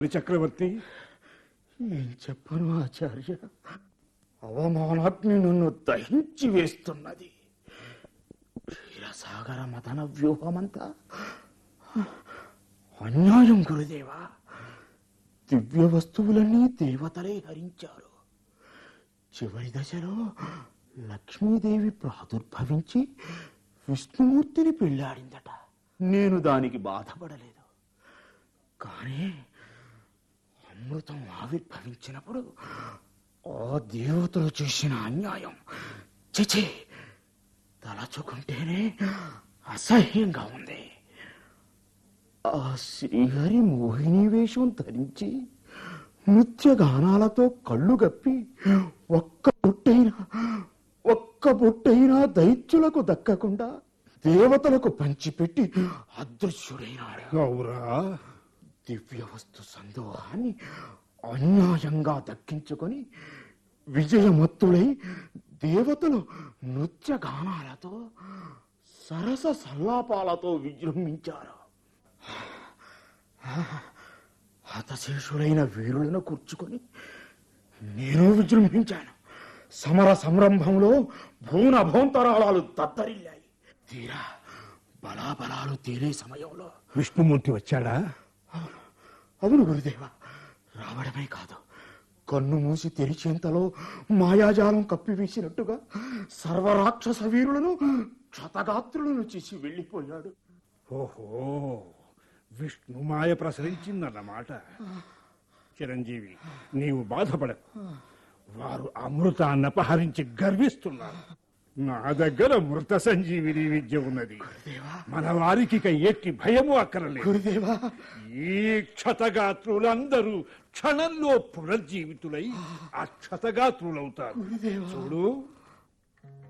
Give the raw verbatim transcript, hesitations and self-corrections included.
చక్రవర్తి, ఏం చెప్పను ఆచార్య, అవమానాగ్ని నన్ను దహించి వేస్తున్నది. క్షీరసాగర మదన వ్యూహమంతా అన్యాయం గురుదేవా. దివ్య వస్తువులన్నీ దేవతలే హరించారు. చివరి దశలో లక్ష్మీదేవి ప్రాదుర్భవించి విష్ణుమూర్తిని పెళ్ళాడిందట. నేను దానికి బాధపడలేదు. కానీ అమృతం ఆవిర్భవించినప్పుడు ఆ దేవతలు చేసిన అన్యాయం చిచి తలచుకుంటేనే అసహ్యంగా ఉంది. ఆ శ్రీహరి మోహిని వేషం ధరించి నృత్యగానాలతో కళ్ళు గప్పి ఒక్క బొట్టైనా ఒక్క బొట్టైనా దైత్యులకు దక్కకుండా దేవతలకు పంచిపెట్టి అదృశ్యుడైనాడు. గౌరా, దివ్య వస్తు సందోహాన్ని అన్యాయంగా దక్కించుకొని విజయమత్తులై దేవతలు నృత్య గానాలతో సరస సల్లాపాలతో విజృంభించారు. హతశేషులైన వీరులను కూర్చుకొని నేను విజృంభించాను. సమర సంరంభంలో భూన భోంతరాళాలు దద్దరిల్లాయి. తీరా బలాబలాలు తేలే సమయంలో విష్ణుమూర్తి వచ్చాడా? అవును గురుదేవ, రావడమే కాదు, కన్ను మూసి తెరిచేంతలో మాయాజాలం కప్పివేసినట్టుగా సర్వరాక్షస వీరులను క్షతగాత్రులను చేసి వెళ్ళిపోయాడు. ఓహో, విష్ణు మాయ ప్రసరించిందన్నమాట. చిరంజీవి, నీవు బాధపడకు. వారు అమృతాన్ని అపహరించి గర్విస్తున్నారు. నా దగ్గర మృత సంజీవిని విద్య ఉన్నది. మన వారికి ఇక ఎట్టి భయము అక్కరలేదు. గురుదేవా, ఈ క్షతగాత్రులందరూ క్షణంలో పునర్జీవితులై ఆ క్షతగాత్రులవుతారు. చూడు,